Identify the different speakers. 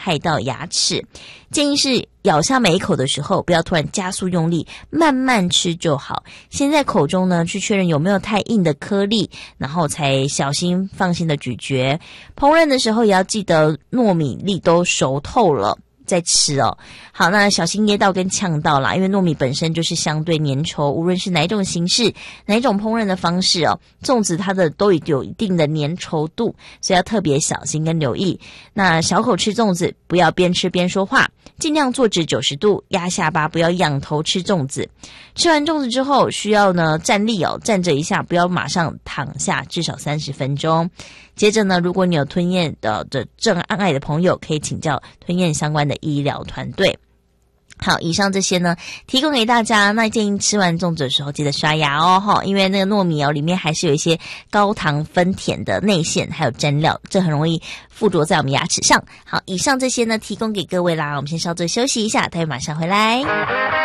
Speaker 1: 害到牙齿。建议是咬下每一口的时候，不要突然加速用力，慢慢吃就好。先在口中呢去确认有没有太硬的颗粒，然后才小心放心的咀嚼。烹饪的时候也要记得糯米粒都熟透了再吃哦。好，那小心噎到跟呛到啦，因为糯米本身就是相对粘稠，无论是哪一种形式，哪一种烹饪的方式哦，粽子它的都有一定的粘稠度，所以要特别小心跟留意。那小口吃粽子，不要边吃边说话，尽量坐直90度，压下巴，不要仰头吃粽子。吃完粽子之后，需要呢站立哦，站着一下，不要马上躺下，至少30分钟。接着呢，如果你有吞咽的障碍的朋友，可以请教吞咽相关的医疗团队。好，以上这些呢提供给大家。那建议吃完粽子的时候记得刷牙哦，因为那个糯米里面还是有一些高糖分甜的内馅还有蘸料，这很容易附着在我们牙齿上。好，以上这些呢提供给各位啦，我们先稍作休息一下，待会马上回来。